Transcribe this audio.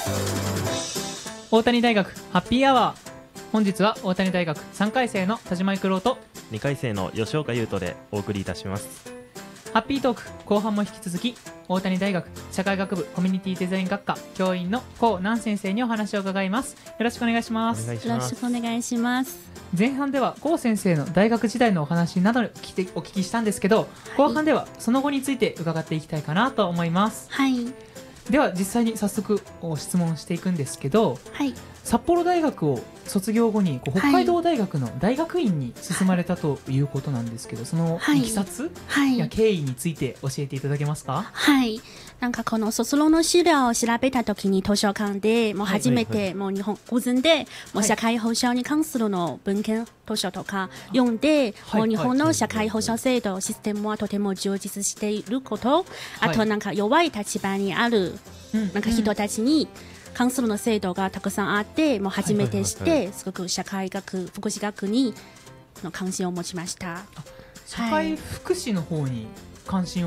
大谷大学ハッピーアワー。本日は大谷大学3回生の田島育郎と 2回生の吉岡優斗でお送りいたします。 ハッピートーク後半も引き続き、大谷大学社会学部コミュニティデザイン学科教員の高南先生にお話を伺います。よろしくお願いします。 お願いしよろます。 しくお願いします。 前半では高先生の大学時代のお話などをお聞きしたんですけど、後半ではその後について伺っていきたいかなと思います。 はい。 では実際に早速質問していくんですけど、 はい。 札幌大学を卒業後に北海道大学の大学院に進まれたということなんですけど、そのいきさつや経緯について教えていただけますか？ はい。なんかこの卒論の資料を調べたときに図書館でもう初めてもう日本語順でもう社会保障に関するの文献図書とか読んで、もう日本の社会保障制度システムはとても充実していること、あとなんか弱い立場にあるなんか人たちに関するの制度がたくさんあって、もう初めてして、すごく社会学福祉学にの関心を持ちました。 社会福祉の方に関心